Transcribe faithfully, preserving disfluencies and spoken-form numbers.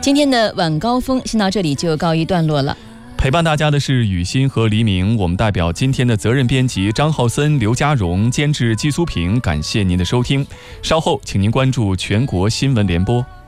今天的晚高峰先到这里就告一段落了。 陪伴大家的是雨欣和黎明，我们代表今天的责任编辑张浩森、刘家荣，监制季苏平，感谢您的收听。稍后请您关注全国新闻联播。